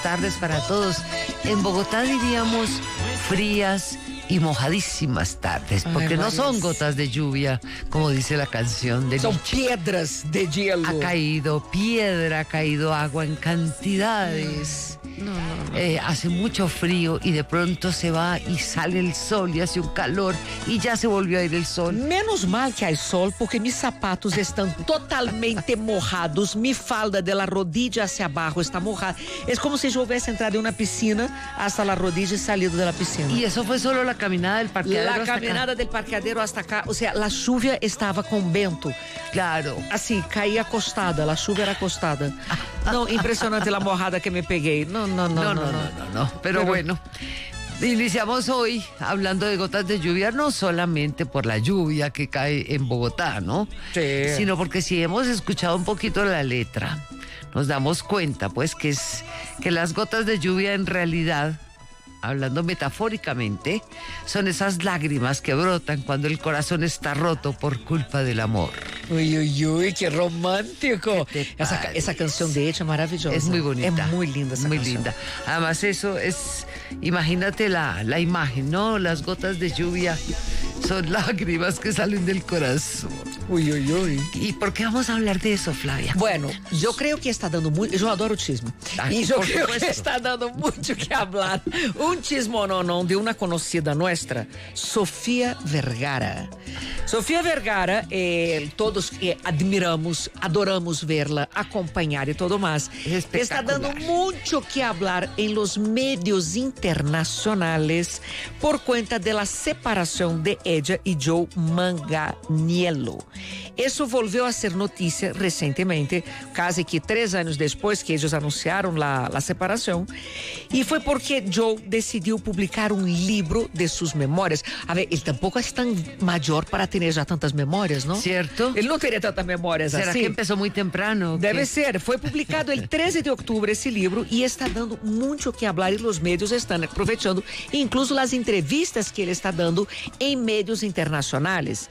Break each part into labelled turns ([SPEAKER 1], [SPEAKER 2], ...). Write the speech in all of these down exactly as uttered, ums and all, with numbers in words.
[SPEAKER 1] tardes para todos. En Bogotá diríamos frías y mojadísimas tardes, porque Ay, no son gotas de lluvia, como dice la canción de
[SPEAKER 2] Son
[SPEAKER 1] Nietzsche.
[SPEAKER 2] piedras de hielo.
[SPEAKER 1] Ha caído piedra, ha caído agua en cantidades.
[SPEAKER 2] No, no, no.
[SPEAKER 1] Eh, hace mucho frío y de pronto se va y sale el sol y hace un calor y ya se volvió a ir el sol.
[SPEAKER 2] Menos mal que hay sol, porque mis zapatos están totalmente mojados. Mi falda de la rodilla hacia abajo está mojada. Es como si yo hubiese entrado en una piscina hasta la rodilla y salido de la piscina.
[SPEAKER 1] Y eso fue solo la caminada del parqueadero.
[SPEAKER 2] La
[SPEAKER 1] hasta
[SPEAKER 2] caminada
[SPEAKER 1] acá.
[SPEAKER 2] del parqueadero hasta acá. O sea, la lluvia estaba con vento.
[SPEAKER 1] Claro.
[SPEAKER 2] Así, caía acostada, la lluvia era acostada. No, impresionante la mojada que me pegué. No, no, no,
[SPEAKER 1] No, no, no, no, no, no. Pero, Pero bueno, iniciamos hoy hablando de gotas de lluvia, no solamente por la lluvia que cae en Bogotá, ¿no?
[SPEAKER 2] Sí.
[SPEAKER 1] Sino porque si hemos escuchado un poquito la letra, nos damos cuenta, pues, que es que las gotas de lluvia en realidad, hablando metafóricamente, son esas lágrimas que brotan cuando el corazón está roto por culpa del amor.
[SPEAKER 2] Uy, uy, uy, qué romántico.
[SPEAKER 1] ¿Qué te
[SPEAKER 2] Esa,
[SPEAKER 1] parece?
[SPEAKER 2] esa canción de hecho es maravillosa.
[SPEAKER 1] Es muy bonita.
[SPEAKER 2] Es muy linda esa
[SPEAKER 1] muy
[SPEAKER 2] canción.
[SPEAKER 1] linda. Además eso es, imagínate la, la imagen, ¿no? Las gotas de lluvia son lágrimas que salen del corazón.
[SPEAKER 2] Uy, uy, uy.
[SPEAKER 1] ¿Y por qué vamos a hablar de eso, Flavia?
[SPEAKER 2] Bueno, yo creo que está dando mucho. Yo adoro chisme.
[SPEAKER 1] Ay,
[SPEAKER 2] y yo
[SPEAKER 1] por
[SPEAKER 2] creo
[SPEAKER 1] supuesto.
[SPEAKER 2] que está dando mucho que hablar. Un chismononón de una conocida nuestra, Sofía Vergara. Sofía Vergara, eh, todos eh, admiramos, adoramos verla, acompañar y todo más. Está dando mucho que hablar en los medios internacionales por cuenta de la separación de ella y Joe Manganiello. Eso volvió a ser noticia recientemente, casi que tres años después que ellos anunciaron la, la separación, y fue porque Joe decidió publicar un libro de sus memorias. A ver, él tampoco es tan mayor para tener ya tantas memorias, ¿no?
[SPEAKER 1] ¿Cierto?
[SPEAKER 2] Él no tenía tantas memorias
[SPEAKER 1] ¿Será
[SPEAKER 2] así.
[SPEAKER 1] que empezó muy temprano?
[SPEAKER 2] Debe
[SPEAKER 1] ¿Qué?
[SPEAKER 2] ser. Fue publicado el trece de octubre ese libro y está dando mucho que hablar y los medios están aprovechando, incluso las entrevistas que él está dando en medios internacionales.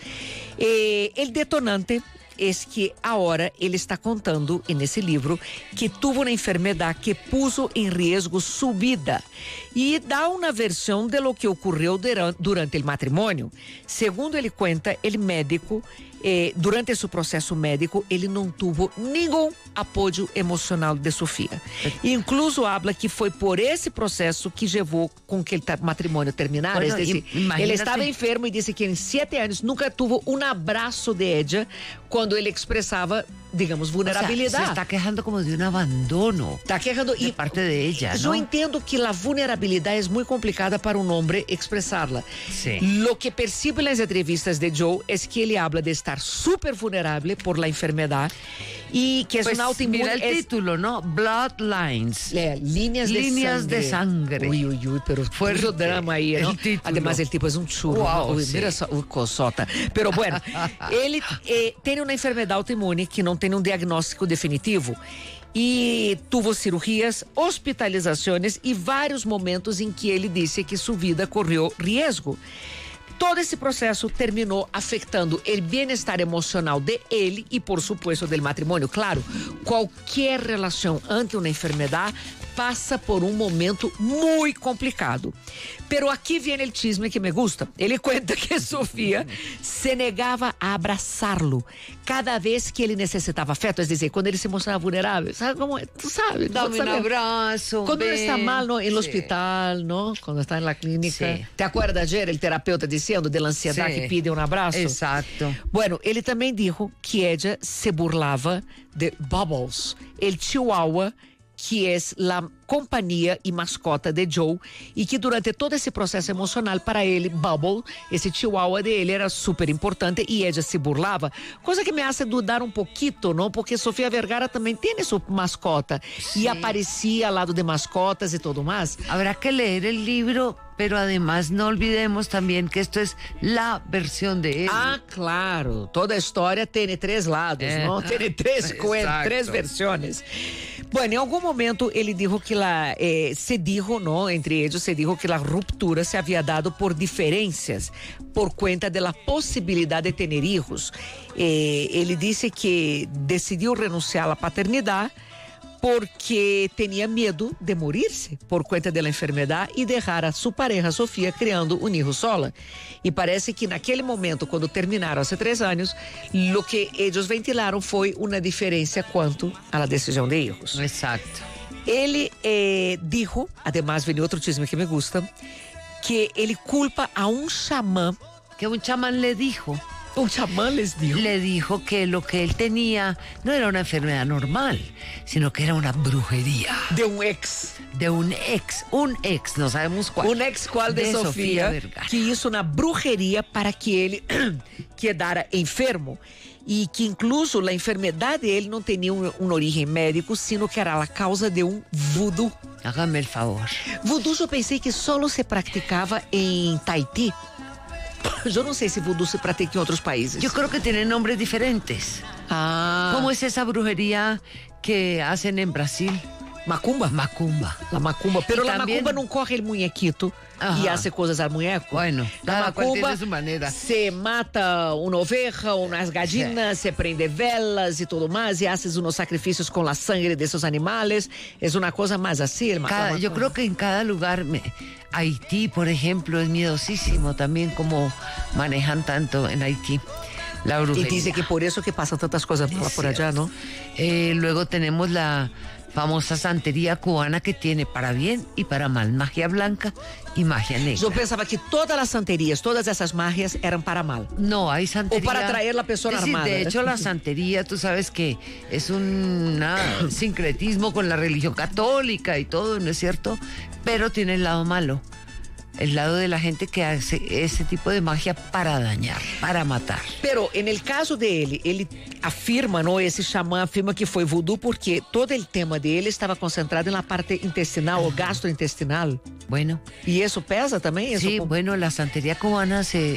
[SPEAKER 2] Eh, el detonante es que ahora ele está contando nesse livro que tuvo uma enfermedade que puso em risco sua vida e dá uma versão de lo que ocorreu durante o matrimônio. Segundo ele conta, ele médico, eh, durante seu processo médico, ele não teve nenhum apoio emocional de Sofia. Incluso habla que foi por esse processo que levou com que o matrimônio terminara.
[SPEAKER 1] Bueno,
[SPEAKER 2] es decir,
[SPEAKER 1] imagínate.
[SPEAKER 2] ele estava enfermo e disse que em sete anos nunca tuvo um abraço de ella quando ele expressava, digamos, vulnerabilidade.
[SPEAKER 1] O sea, se está quejando como de un abandono.
[SPEAKER 2] Está quejando
[SPEAKER 1] de
[SPEAKER 2] y
[SPEAKER 1] parte de ella,
[SPEAKER 2] yo
[SPEAKER 1] ¿no?
[SPEAKER 2] entiendo que la vulnerabilidad es muy complicada para un hombre expresarla.
[SPEAKER 1] Sí.
[SPEAKER 2] Lo que percibo en las entrevistas de Joe es que él habla de estar súper vulnerable por la enfermedad y que es
[SPEAKER 1] Pues
[SPEAKER 2] una autoinmune.
[SPEAKER 1] mira el
[SPEAKER 2] es,
[SPEAKER 1] título, ¿no? Bloodlines.
[SPEAKER 2] eh, líneas de
[SPEAKER 1] Líneas
[SPEAKER 2] sangre.
[SPEAKER 1] de sangre.
[SPEAKER 2] Uy, uy, uy, pero
[SPEAKER 1] Fuerte
[SPEAKER 2] fuerte drama ahí, ¿no?
[SPEAKER 1] el título.
[SPEAKER 2] Además, el tipo es un churro.
[SPEAKER 1] Wow,
[SPEAKER 2] Uy,
[SPEAKER 1] sí.
[SPEAKER 2] mira esa uy, cosota. Pero bueno, ele eh, tem uma enfermedade autoimune que não tem um diagnóstico definitivo e tuvo cirurgias, hospitalizações e vários momentos em que ele disse que sua vida correu risco. Todo esse processo terminou afetando o bem-estar emocional de ele e, por supuesto, do matrimônio. Claro, qualquer relação ante uma enfermidade passa por um momento muito complicado. Pero aqui vem o chisme que me gusta. Ele conta que Sofia se negava a abraçá-lo cada vez que ele necessitava afeto, é dizer, quando ele se mostrava vulnerável. Sabe como é? Tu sabe?
[SPEAKER 1] Dame
[SPEAKER 2] sabe?
[SPEAKER 1] un abrazo.
[SPEAKER 2] Quando ele
[SPEAKER 1] ven.
[SPEAKER 2] está mal no, en el
[SPEAKER 1] Sí.
[SPEAKER 2] hospital, ¿no? Cuando está en la clínica.
[SPEAKER 1] Sí.
[SPEAKER 2] ¿Te acuerdas ayer el terapeuta diciendo de la ansiedad
[SPEAKER 1] Sí.
[SPEAKER 2] que pide un abrazo?
[SPEAKER 1] Exacto.
[SPEAKER 2] Bueno, ele também dijo que ella se burlava de Bubbles, el chihuahua que é a companhia e mascota de Joe e que durante todo esse processo emocional para ele, Bubble, esse chihuahua dele era super importante e ella se burlava, coisa que me hace dudar um pouquito, não? Porque Sofia Vergara também tem sua mascota
[SPEAKER 1] Sí.
[SPEAKER 2] e aparecia ao lado de mascotas e tudo mais.
[SPEAKER 1] Habrá que leer el libro, pero además no olvidemos también que esto es la versión de él.
[SPEAKER 2] Ah, claro. Toda história tem três lados,
[SPEAKER 1] É.
[SPEAKER 2] não? Tem três coisas,
[SPEAKER 1] Exato.
[SPEAKER 2] três versões. Bueno, em algum momento ele dijo que la, eh, se dijo, não, entre eles, se dijo que a ruptura se havia dado por diferenças, por conta da possibilidade de ter hijos. Eh, ele disse que decidiu renunciar à paternidade porque tenía miedo de morirse por cuenta de la enfermedad y dejar a su pareja Sofía criando un hijo sola. Y parece que naquele momento, cuando terminaron hace tres años, lo que ellos ventilaron fue una diferencia cuanto a la decisión de hijos.
[SPEAKER 1] Exacto.
[SPEAKER 2] Ele eh, dijo, además viene otro chisme que me gusta, que ele culpa a un chamán.
[SPEAKER 1] Que un chamán le dijo.
[SPEAKER 2] Un chamán les dijo.
[SPEAKER 1] Le dijo que lo que él tenía no era una enfermedad normal, sino que era una brujería.
[SPEAKER 2] De un ex.
[SPEAKER 1] De un ex, un ex, no sabemos cuál.
[SPEAKER 2] Un ex cual de, de Sofía, Sofía Vergara, que hizo una brujería para que él quedara enfermo. Y que incluso la enfermedad de él no tenía un, un origen médico, sino que era la causa de un vudú.
[SPEAKER 1] Hágame el favor.
[SPEAKER 2] Vudú yo pensé que solo se practicaba en Tahití. Yo no sé si vudú se practica en otros países.
[SPEAKER 1] Yo creo que tienen nombres diferentes.
[SPEAKER 2] Ah.
[SPEAKER 1] ¿Cómo es esa brujería que hacen en Brasil?
[SPEAKER 2] Macumba.
[SPEAKER 1] Macumba.
[SPEAKER 2] La macumba. Pero
[SPEAKER 1] y
[SPEAKER 2] la
[SPEAKER 1] también...
[SPEAKER 2] macumba no coge el muñequito y hace cosas al muñeco.
[SPEAKER 1] Bueno,
[SPEAKER 2] la macumba
[SPEAKER 1] tiene su manera.
[SPEAKER 2] Se mata una oveja, unas gallinas, sí. Se prende velas y todo más y haces unos sacrificios con la sangre de esos animales. Es una cosa más así. El
[SPEAKER 1] cada, yo creo que en cada lugar, me, Haití, por ejemplo, es miedosísimo también como manejan tanto en Haití. La brujería.
[SPEAKER 2] Y dice que por eso que pasan tantas cosas por, por allá, ¿no?
[SPEAKER 1] Eh, luego tenemos la famosa santería cubana que tiene para bien y para mal, magia blanca y magia negra.
[SPEAKER 2] Yo pensaba que todas las santerías, todas esas magias eran para mal.
[SPEAKER 1] No, hay santería.
[SPEAKER 2] O para atraer la persona
[SPEAKER 1] es decir,
[SPEAKER 2] armada.
[SPEAKER 1] De hecho, la santería, tú sabes que es un sincretismo con la religión católica y todo, ¿no es cierto? Pero tiene el lado malo. El lado de la gente que hace ese tipo de magia para dañar, para matar.
[SPEAKER 2] Pero en el caso de él, él afirma, ¿no? Ese chamán afirma que fue vudú porque todo el tema de él estaba concentrado en la parte intestinal o gastrointestinal.
[SPEAKER 1] Bueno.
[SPEAKER 2] ¿Y eso pesa también? ¿Eso
[SPEAKER 1] sí,
[SPEAKER 2] como...
[SPEAKER 1] bueno, la santería cubana se,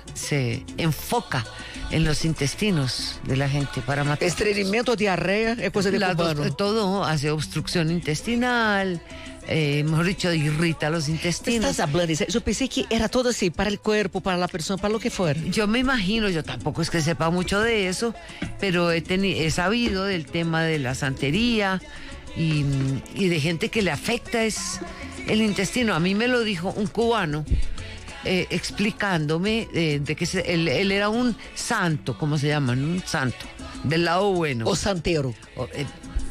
[SPEAKER 1] se enfoca en los intestinos de la gente para matar.
[SPEAKER 2] Estreñimiento, diarrea, es cosa de cubano.
[SPEAKER 1] Todo hace obstrucción intestinal. Eh, mejor dicho, irrita los intestinos.
[SPEAKER 2] Estás hablando, yo pensé que era todo así, para el cuerpo, para la persona, para lo que fuera.
[SPEAKER 1] Yo me imagino, yo tampoco es que sepa mucho de eso, pero he, tenido, he sabido del tema de la santería y, y de gente que le afecta es el intestino. A mí me lo dijo un cubano eh, explicándome eh, de que se, él, él era un santo, ¿cómo se llama? Un santo, del lado bueno.
[SPEAKER 2] O santero.
[SPEAKER 1] O, eh,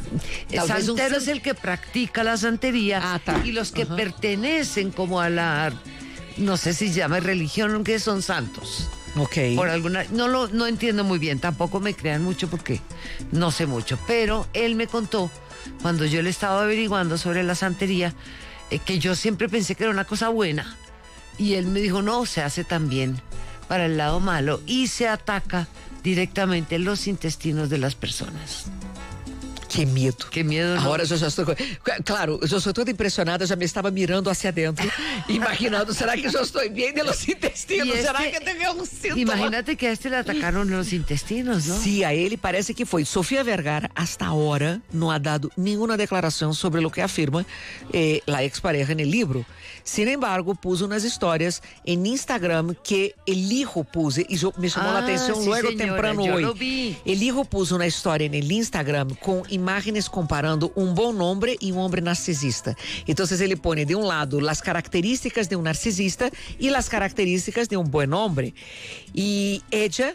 [SPEAKER 1] El santero es el que practica la santería
[SPEAKER 2] ah,
[SPEAKER 1] y los que
[SPEAKER 2] Ajá.
[SPEAKER 1] pertenecen como a la, no sé si se llama religión, que son santos.
[SPEAKER 2] Ok.
[SPEAKER 1] Por alguna, no lo no entiendo muy bien, tampoco me crean mucho porque no sé mucho, pero él me contó cuando yo le estaba averiguando sobre la santería eh, que yo siempre pensé que era una cosa buena y él me dijo no, se hace también para el lado malo y se ataca directamente los intestinos de las personas.
[SPEAKER 2] Que medo.
[SPEAKER 1] Que medo. ¿No?
[SPEAKER 2] Agora eu já estou... Claro, eu já estou toda impressionada, já me estava mirando hacia dentro, imaginando, será que eu estou bem de los intestinos? Este, será que tenho um síntoma?
[SPEAKER 1] Imagínate que a este le atacaron los intestinos, ¿no?
[SPEAKER 2] Sí, a ele parece que foi. Sofía Vergara, hasta ahora, não ha dado nenhuma declaração sobre o que afirma eh, la expareja en el libro. Sin embargo, puso unas historias en Instagram que el hijo puso, y yo, me llamó ah, la atención
[SPEAKER 1] sí,
[SPEAKER 2] luego
[SPEAKER 1] señora,
[SPEAKER 2] temprano
[SPEAKER 1] yo
[SPEAKER 2] hoy.
[SPEAKER 1] Lo vi.
[SPEAKER 2] El hijo puso una historia en el Instagram con imágenes comparando un buen hombre y un hombre narcisista. Entonces él pone de un lado las características de un narcisista y las características de un buen hombre. Y ella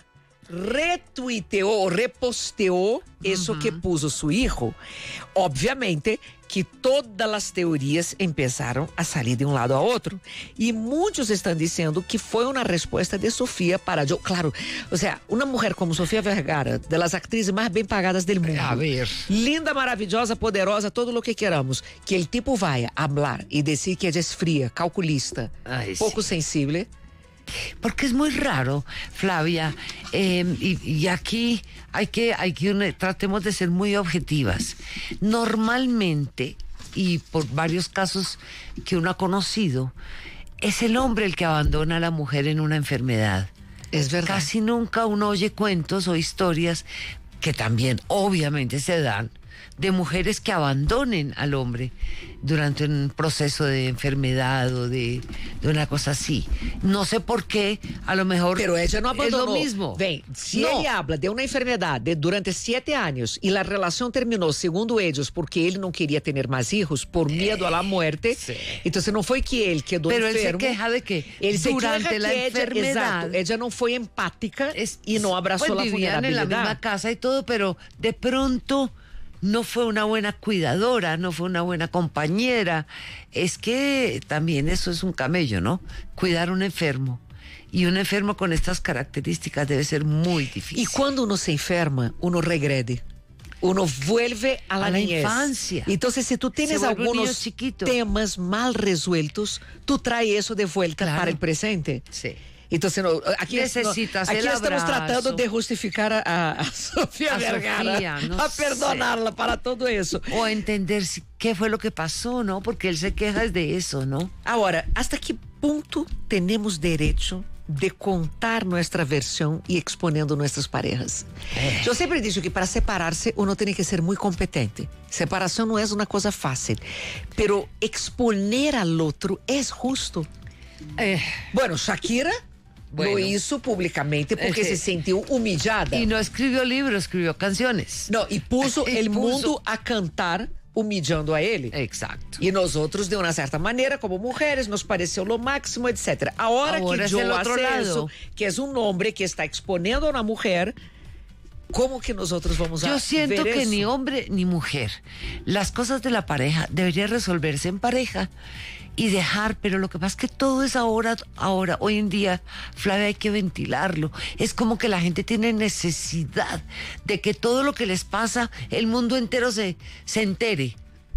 [SPEAKER 2] retuiteou, reposteou isso uh-huh. que puso su hijo. Obviamente que todas as teorias empezaram a sair de um lado a outro. E muitos estão dizendo que foi uma resposta de Sofía para yo. Claro, o sea, uma mulher como Sofía Vergara, das atrizes mais bem pagadas do mundo.
[SPEAKER 1] A ver.
[SPEAKER 2] Linda, maravilhosa, poderosa, todo o que queramos. Que el tipo vaya a hablar e decir que ella es fría, calculista,
[SPEAKER 1] Ay,
[SPEAKER 2] pouco
[SPEAKER 1] sí.
[SPEAKER 2] sensible.
[SPEAKER 1] Porque es muy raro, Flavia, eh, y, y aquí hay que, hay que, tratemos de ser muy objetivas. Normalmente, y por varios casos que uno ha conocido, es el hombre el que abandona a la mujer en una enfermedad.
[SPEAKER 2] Es verdad.
[SPEAKER 1] Casi nunca uno oye cuentos o historias que también obviamente se dan de mujeres que abandonen al hombre durante un proceso de enfermedad o de, de una cosa así. No sé por qué, a lo mejor
[SPEAKER 2] Pero ella no abandonó.
[SPEAKER 1] es lo mismo.
[SPEAKER 2] Ven, si
[SPEAKER 1] No.
[SPEAKER 2] ele habla de uma enfermedade de- durante siete anos e a relação terminou, segundo eles, porque ele não queria ter mais hijos por medo à morte,
[SPEAKER 1] Sí.
[SPEAKER 2] então não foi que ele quedou
[SPEAKER 1] Pero él se
[SPEAKER 2] enfermo.
[SPEAKER 1] queja de que
[SPEAKER 2] Ele se
[SPEAKER 1] durante
[SPEAKER 2] queja
[SPEAKER 1] la
[SPEAKER 2] que ella,
[SPEAKER 1] enfermedad
[SPEAKER 2] exato, ella não foi empática
[SPEAKER 1] es-
[SPEAKER 2] e não abraçou
[SPEAKER 1] pues
[SPEAKER 2] a
[SPEAKER 1] vivían en la misma
[SPEAKER 2] vulnerabilidade.
[SPEAKER 1] casa y todo, pero de pronto no fue una buena cuidadora, no fue una buena compañera. Es que también eso es un camello, ¿no? Cuidar a un enfermo. Y un enfermo con estas características debe ser muy difícil.
[SPEAKER 2] E quando uno se enferma, uno regrede. Uno vuelve a la,
[SPEAKER 1] A la
[SPEAKER 2] niñez.
[SPEAKER 1] infancia.
[SPEAKER 2] Entonces, si tú tienes
[SPEAKER 1] Se vuelve un niño
[SPEAKER 2] algunos
[SPEAKER 1] chiquito.
[SPEAKER 2] temas mal resueltos, tú traes eso de vuelta
[SPEAKER 1] Claro.
[SPEAKER 2] para el presente.
[SPEAKER 1] Sí.
[SPEAKER 2] Entonces, no, aquí,
[SPEAKER 1] Necesitas
[SPEAKER 2] no, aquí
[SPEAKER 1] el
[SPEAKER 2] estamos
[SPEAKER 1] abrazo.
[SPEAKER 2] tratando de justificar a, a- a Sofía
[SPEAKER 1] A
[SPEAKER 2] Vergara,
[SPEAKER 1] Sofía, no
[SPEAKER 2] a
[SPEAKER 1] sé.
[SPEAKER 2] perdonarla para todo eso.
[SPEAKER 1] O entender si- qué fue lo que pasó, ¿no? Porque él se queja de eso, ¿no?
[SPEAKER 2] Ahora, ¿hasta qué punto tenemos derecho de contar nuestra versión y exponiendo nuestras parejas?
[SPEAKER 1] Eh.
[SPEAKER 2] Yo siempre he dicho que para separarse uno tiene que ser muy competente. Separación no es una cosa fácil, pero exponer al otro es justo.
[SPEAKER 1] Eh,
[SPEAKER 2] Bueno, Shakira
[SPEAKER 1] Bueno.
[SPEAKER 2] lo hizo públicamente porque
[SPEAKER 1] Eh,
[SPEAKER 2] se sintió humillada.
[SPEAKER 1] y no escribió libros, escribió canciones.
[SPEAKER 2] No, y puso
[SPEAKER 1] Y
[SPEAKER 2] el
[SPEAKER 1] puso-
[SPEAKER 2] mundo a cantar humillando a él.
[SPEAKER 1] Exacto.
[SPEAKER 2] E nós outros, de uma certa maneira, como mulheres, nos pareceu lo máximo, etcétera. A hora
[SPEAKER 1] Ahora
[SPEAKER 2] que
[SPEAKER 1] es
[SPEAKER 2] Joe
[SPEAKER 1] el otro
[SPEAKER 2] hace
[SPEAKER 1] lado.
[SPEAKER 2] eso, que es un hombre que está exponiendo a una mujer, ¿cómo que nosotros vamos a
[SPEAKER 1] Yo siento
[SPEAKER 2] ver
[SPEAKER 1] que
[SPEAKER 2] eso?
[SPEAKER 1] ni hombre ni mujer. Las cosas de la pareja deberían resolverse en pareja y dejar, pero lo que pasa es que todo es ahora, ahora, hoy en día, Flavia, hay que ventilarlo. Es como que la gente tiene necesidad de que todo lo que les pasa, el mundo entero se, se entere.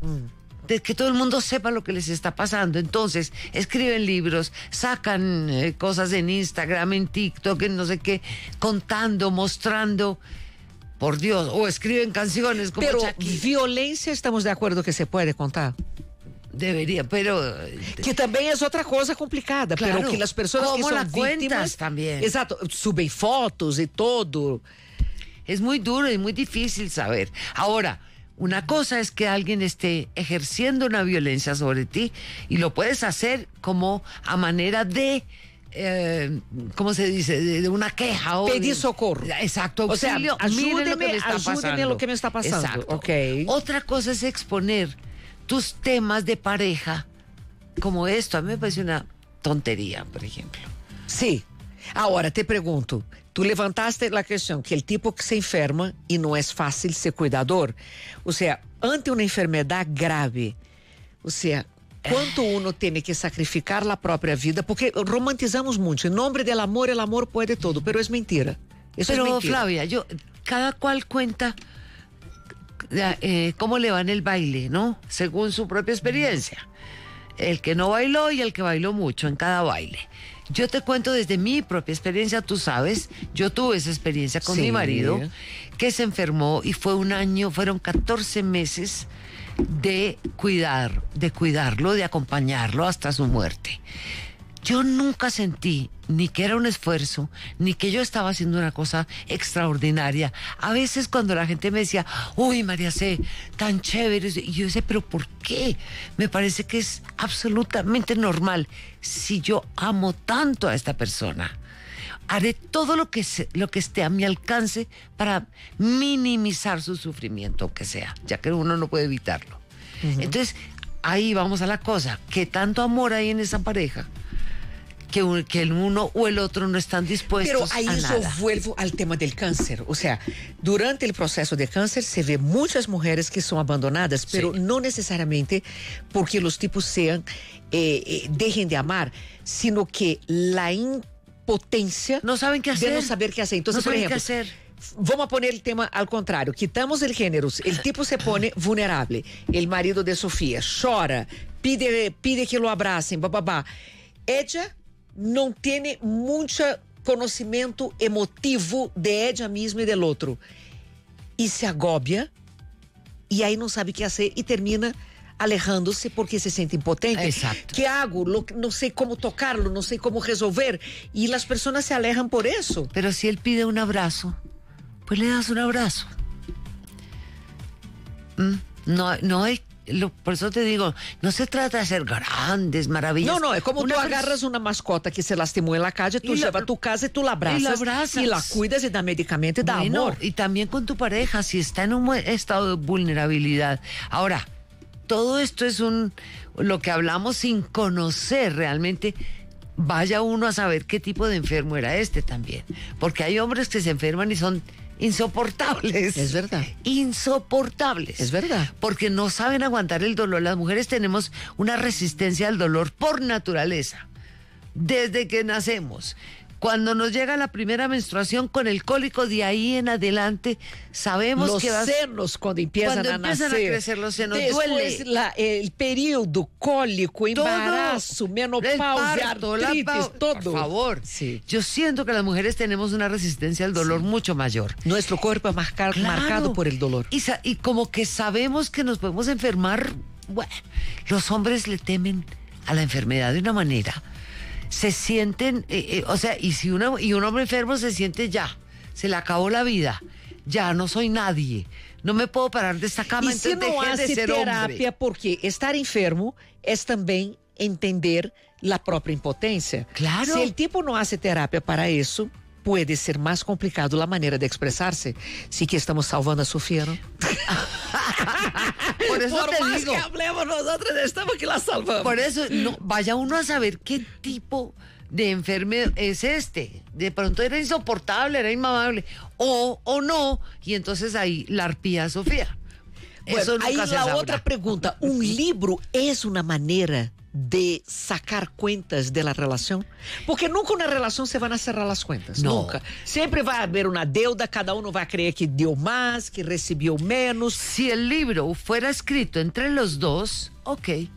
[SPEAKER 1] De que todo el mundo sepa lo que les está pasando. Entonces, escriben libros, sacan eh, cosas en Instagram, en TikTok, en no sé qué, contando, mostrando. Por Dios, o escriben canciones como
[SPEAKER 2] Pero
[SPEAKER 1] Shakira.
[SPEAKER 2] violência, estamos de acordo que se puede contar?
[SPEAKER 1] Debería, pero eh,
[SPEAKER 2] Que também é outra coisa complicada,
[SPEAKER 1] Claro.
[SPEAKER 2] pero que as pessoas que
[SPEAKER 1] ¿Cómo
[SPEAKER 2] são
[SPEAKER 1] la cuentas
[SPEAKER 2] vítimas
[SPEAKER 1] también?
[SPEAKER 2] Exato, subem fotos e todo.
[SPEAKER 1] es muy duro y muy difícil saber. Ahora, una cosa es que alguien esté ejerciendo una violencia sobre ti y lo puedes hacer como a manera de, eh, ¿cómo se dice? De, de una queja. O
[SPEAKER 2] Pedir
[SPEAKER 1] de-
[SPEAKER 2] socorro.
[SPEAKER 1] Exacto,
[SPEAKER 2] O sea,
[SPEAKER 1] auxilio. Miren lo que
[SPEAKER 2] ayúdeme,
[SPEAKER 1] me está
[SPEAKER 2] ayúdeme
[SPEAKER 1] pasando.
[SPEAKER 2] lo que me está pasando.
[SPEAKER 1] Exacto.
[SPEAKER 2] Ok.
[SPEAKER 1] Otra cosa es exponer tus temas de pareja como esto. A mí me parece una tontería, por ejemplo.
[SPEAKER 2] Sim. Agora, te pergunto, tu levantaste a questão que o tipo que se enferma e não é fácil ser cuidador. Ou seja, ante uma enfermidade grave, ou seja, quanto uno tem que sacrificar a própria vida, porque romantizamos muito. Em nome do amor, o amor pode todo, pero é mentira. Isso é
[SPEAKER 1] Pero
[SPEAKER 2] mentira.
[SPEAKER 1] Flavia, yo, cada cual cuenta eh, cómo le va en el baile, ¿no? Según su propia experiencia. El que no bailó y el que bailó mucho en cada baile. Yo te cuento desde mi propia experiencia, tú sabes, yo tuve esa experiencia con
[SPEAKER 2] Sí.
[SPEAKER 1] mi marido, que se enfermó y fue un año, fueron catorce meses de cuidar, de cuidarlo, de acompañarlo hasta su muerte. Yo nunca sentí ni que era un esfuerzo, ni que yo estaba haciendo una cosa extraordinaria. A veces cuando la gente me decía, uy, María C, tan chévere, y yo decía, pero ¿por qué? Me parece que es absolutamente normal. Si yo amo tanto a esta persona, haré todo lo que, se- lo que esté a mi alcance para minimizar su sufrimiento, que sea, ya que uno no puede evitarlo. Entonces, ahí vamos a la cosa, ¿qué tanto amor hay en esa pareja? Que, un- que el uno o el otro no están dispuestos
[SPEAKER 2] Pero aí
[SPEAKER 1] a
[SPEAKER 2] eu
[SPEAKER 1] nada.
[SPEAKER 2] vuelvo al tema del cáncer. O sea, durante el proceso de cáncer se ve muchas mujeres que son abandonadas, pero
[SPEAKER 1] Sí.
[SPEAKER 2] no necesariamente porque los tipos sean, eh, eh, dejen de amar, sino que la impotencia
[SPEAKER 1] No saben qué hacer.
[SPEAKER 2] de no saber qué hacer. Entonces,
[SPEAKER 1] no
[SPEAKER 2] por
[SPEAKER 1] saben
[SPEAKER 2] ejemplo,
[SPEAKER 1] qué hacer.
[SPEAKER 2] vamos a poner el tema al contrario. Quitamos el género. El tipo se pone vulnerable. El marido de Sofía chora, pide, pide que lo abracen, bababá. Ella não tem muito conhecimento emotivo de ella mesma e do outro. E se agobia, e aí não sabe o que fazer e termina alejando-se porque se sente impotente.
[SPEAKER 1] Exato.
[SPEAKER 2] Que hago? Lo- Não sei como tocarlo, não sei como resolver. E as pessoas se alejam por isso.
[SPEAKER 1] Pero si él pide un abrazo, pues le das un abrazo. Mm, no, no hay, lo, por eso te digo, no se trata de hacer grandes maravillas.
[SPEAKER 2] No, no, es como
[SPEAKER 1] una
[SPEAKER 2] tú
[SPEAKER 1] pers-
[SPEAKER 2] agarras una mascota que se lastimó en la calle, tú
[SPEAKER 1] Y la-
[SPEAKER 2] llevas a tu casa y tú la abrazas.
[SPEAKER 1] y la abrazas.
[SPEAKER 2] Y la cuidas y da medicamento y da
[SPEAKER 1] Bueno,
[SPEAKER 2] amor.
[SPEAKER 1] y también con tu pareja, si está en un buen estado de vulnerabilidad. Ahora, todo esto es un lo que hablamos sin conocer realmente. Vaya uno a saber qué tipo de enfermo era este también. Porque hay hombres que se enferman y son insoportables.
[SPEAKER 2] Es verdad.
[SPEAKER 1] Insoportables.
[SPEAKER 2] Es verdad.
[SPEAKER 1] Porque no saben aguantar el dolor. Las mujeres tenemos una resistencia al dolor por naturaleza. Desde que nacemos. Cuando nos llega la primera menstruación con el cólico, de ahí en adelante sabemos
[SPEAKER 2] Los
[SPEAKER 1] que vas...
[SPEAKER 2] senos cuando empiezan
[SPEAKER 1] Cuando
[SPEAKER 2] a
[SPEAKER 1] empiezan a
[SPEAKER 2] nacer.
[SPEAKER 1] crecer los senos,
[SPEAKER 2] Después
[SPEAKER 1] duele.
[SPEAKER 2] la- el periodo cólico, embarazo,
[SPEAKER 1] el
[SPEAKER 2] menopausia,
[SPEAKER 1] parto, la
[SPEAKER 2] artritis,
[SPEAKER 1] pau-
[SPEAKER 2] todo.
[SPEAKER 1] Por favor.
[SPEAKER 2] Sí.
[SPEAKER 1] Yo siento que las mujeres tenemos una resistencia al dolor mucho mayor.
[SPEAKER 2] Nuestro cuerpo es marca-
[SPEAKER 1] Claro.
[SPEAKER 2] marcado por el dolor.
[SPEAKER 1] Y, sa- y como que sabemos que nos podemos enfermar. Bueno, los hombres le temen a la enfermedad de una manera. Se sienten, eh, eh, o sea, y si una, y un hombre enfermo se siente ya, se le acabó la vida, ya no soy nadie, no me puedo parar de esta cama,
[SPEAKER 2] E se
[SPEAKER 1] entonces
[SPEAKER 2] não
[SPEAKER 1] dejé de
[SPEAKER 2] hace
[SPEAKER 1] ser
[SPEAKER 2] terapia,
[SPEAKER 1] hombre.
[SPEAKER 2] porque estar enfermo é também entender a própria impotência.
[SPEAKER 1] Claro.
[SPEAKER 2] Se o tipo não hace terapia para isso, pode ser mais complicado a maneira de expressar-se. Sí que estamos salvando a Sofía, ¿no?
[SPEAKER 1] Por eso
[SPEAKER 2] Por
[SPEAKER 1] te
[SPEAKER 2] más
[SPEAKER 1] digo,
[SPEAKER 2] que hablemos nosotros, estamos que la salvamos.
[SPEAKER 1] por eso no, vaya uno a saber qué tipo de enfermedad es este. De pronto era insoportable, era inmamable, o, o no, y entonces ahí la arpía Sofía.
[SPEAKER 2] Bueno,
[SPEAKER 1] Eso nunca
[SPEAKER 2] aí
[SPEAKER 1] se
[SPEAKER 2] a
[SPEAKER 1] sabrá.
[SPEAKER 2] outra pergunta, um livro é uma maneira de sacar cuentas de la relação? Porque nunca na relação se van a cerrar as cuentas,
[SPEAKER 1] No.
[SPEAKER 2] nunca. Sempre vai haver uma deuda, cada um vai crer que deu mais, que recebeu menos.
[SPEAKER 1] Si el libro fuera escrito entre los dos, ok.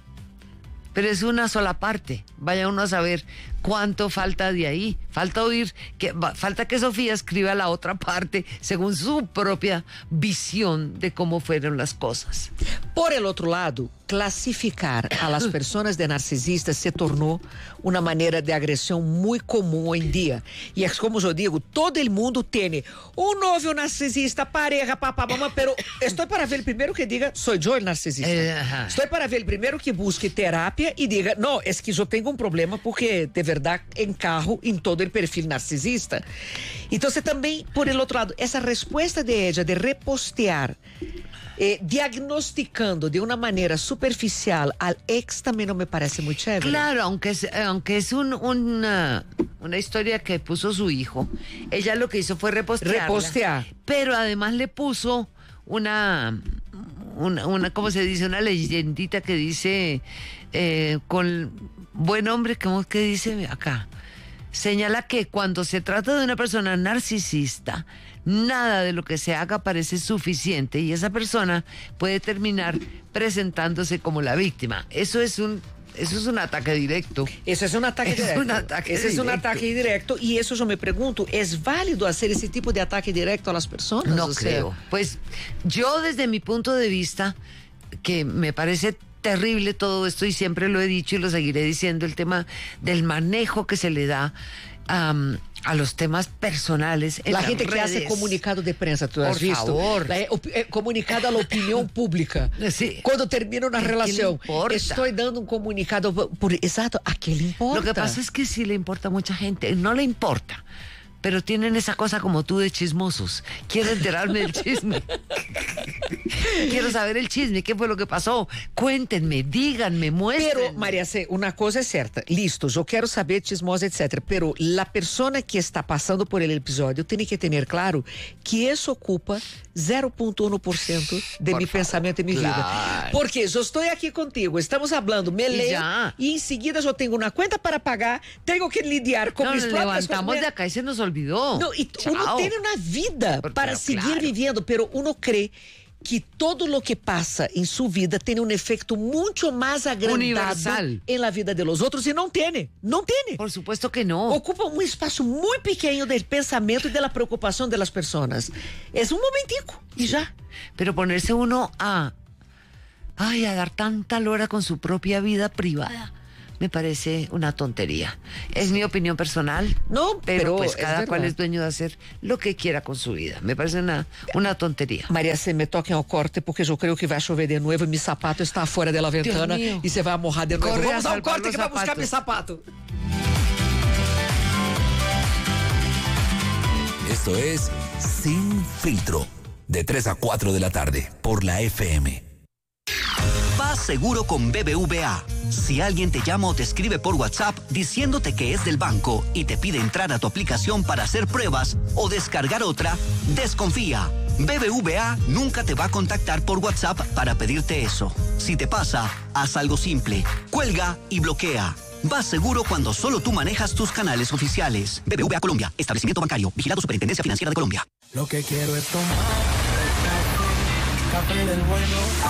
[SPEAKER 1] Pero es una sola parte. Vaya uno a saber cuánto falta de ahí. Falta oír, que, va- falta que Sofía escriba la otra parte según su propia visión de cómo fueron las cosas.
[SPEAKER 2] Por el outro lado, classificar a las personas de narcisistas se tornou uma maneira de agressão muito comum hoje em dia. E é como eu digo, todo el mundo tem um novio narcisista, pareja, papá, mamá, pero estou para ver primeiro que diga, sou eu o narcisista.
[SPEAKER 1] Eh, ajá.
[SPEAKER 2] Estou para ver primeiro que busque terapia e diga, não, é que eu tenho um problema porque de verdade encarro em todo o perfil narcisista. Então, você também, por el outro lado, essa resposta de ella de repostear, eh, diagnosticando de uma maneira superficial al ex também não me parece muito chévere.
[SPEAKER 1] Claro, aunque es, aunque es un, una, una historia que puso su hijo, ella lo que hizo fue repostearla.
[SPEAKER 2] Repostear.
[SPEAKER 1] Pero además le puso una, una, una ¿cómo se dice? Una leyendita que dice, eh, con buen hombre, ¿cómo que dice acá? Señala que cuando se trata de una persona narcisista, nada de lo que se haga parece suficiente y esa persona puede terminar presentándose como la víctima. Eso es un, eso es un ataque directo.
[SPEAKER 2] Esse é um ataque
[SPEAKER 1] Es
[SPEAKER 2] direto.
[SPEAKER 1] un ataque
[SPEAKER 2] esse é um
[SPEAKER 1] directo.
[SPEAKER 2] ataque direto. E isso eu me pergunto, é válido hacer esse tipo de ataque direto a las personas?
[SPEAKER 1] No
[SPEAKER 2] O sea,
[SPEAKER 1] creo. Pues yo desde mi punto de vista, que me parece terrible todo esto y siempre lo he dicho y lo seguiré diciendo, el tema del manejo que se le da um, a los temas personales en
[SPEAKER 2] La
[SPEAKER 1] las
[SPEAKER 2] gente que hace
[SPEAKER 1] redes.
[SPEAKER 2] comunicado de prensa, ¿tú has
[SPEAKER 1] Por
[SPEAKER 2] visto?
[SPEAKER 1] favor.
[SPEAKER 2] La, eh, op- eh, comunicado a la opinión pública.
[SPEAKER 1] Sí.
[SPEAKER 2] Cuando termina una
[SPEAKER 1] ¿A qué le
[SPEAKER 2] relación,
[SPEAKER 1] importa?
[SPEAKER 2] estoy dando un comunicado por, por- exacto, ¿a qué le importa?
[SPEAKER 1] Lo que pasa es que sí le importa a mucha gente, no le importa, pero tienen esa cosa como tú de chismosos. Quiero enterarme del chisme. Quiero saber el chisme, qué fue lo que pasó. Cuéntenme, díganme, muéstrenme.
[SPEAKER 2] Pero, Maria C, uma coisa é certa. Listo, eu quero saber chismosa, etcétera. Pero la persona que está passando por el episódio tem que ter claro que isso ocupa zero ponto um por cento de
[SPEAKER 1] Por
[SPEAKER 2] mi
[SPEAKER 1] favor,
[SPEAKER 2] pensamento e mi
[SPEAKER 1] claro.
[SPEAKER 2] vida. Porque eu estou aqui contigo, estamos falando, me
[SPEAKER 1] E
[SPEAKER 2] leio,
[SPEAKER 1] já.
[SPEAKER 2] e em seguida eu tenho uma conta para pagar, tenho que lidiar com
[SPEAKER 1] No,
[SPEAKER 2] mis
[SPEAKER 1] nos
[SPEAKER 2] próprias
[SPEAKER 1] levantamos
[SPEAKER 2] coisas.
[SPEAKER 1] de acá y se nos olvidó.
[SPEAKER 2] Não, e
[SPEAKER 1] Chao.
[SPEAKER 2] uno tem uma vida
[SPEAKER 1] Pero
[SPEAKER 2] para seguir
[SPEAKER 1] claro.
[SPEAKER 2] vivendo, pero uno crê que todo lo que passa em sua vida tem um efeito muito mais agrandado
[SPEAKER 1] Universal.
[SPEAKER 2] em la vida de los outros e não tem, não tem.
[SPEAKER 1] Por supuesto que no.
[SPEAKER 2] Ocupa um espaço muito pequeno del pensamento e da preocupação das pessoas. É um momentico e já.
[SPEAKER 1] Pero ponerse uno a, ay, a dar tanta lora con su propia vida privada, me parece una tontería. Es mi opinión personal.
[SPEAKER 2] No,
[SPEAKER 1] pero,
[SPEAKER 2] pero
[SPEAKER 1] pues
[SPEAKER 2] es
[SPEAKER 1] cada
[SPEAKER 2] verdad.
[SPEAKER 1] cual es dueño de hacer lo que quiera con su vida. Me parece una, una tontería.
[SPEAKER 2] Maria, se me toquem ao corte, porque eu creio que vai chover de novo e meu sapato está fora da ventana
[SPEAKER 1] mío.
[SPEAKER 2] e você vai morrar de novo.
[SPEAKER 1] Corre
[SPEAKER 2] Vamos
[SPEAKER 1] a
[SPEAKER 2] ao
[SPEAKER 1] salvar
[SPEAKER 2] corte
[SPEAKER 1] los
[SPEAKER 2] que vai buscar
[SPEAKER 1] zapatos.
[SPEAKER 2] meu sapato.
[SPEAKER 3] Esto es Sin Filtro, de tres a cuatro de la tarde, por la F M.
[SPEAKER 4] Vas seguro con B B V A. Si alguien te llama o te escribe por WhatsApp diciéndote que es del banco y te pide entrar a tu aplicación para hacer pruebas o descargar otra, desconfía. B B V A nunca te va a contactar por WhatsApp para pedirte eso. Si te pasa, haz algo simple. Cuelga y bloquea. Vas seguro cuando solo tú manejas tus canales oficiales. B B V A Colombia, establecimiento bancario, vigilado Superintendencia Financiera de Colombia.
[SPEAKER 5] Lo que quiero es tomar café, café del bueno.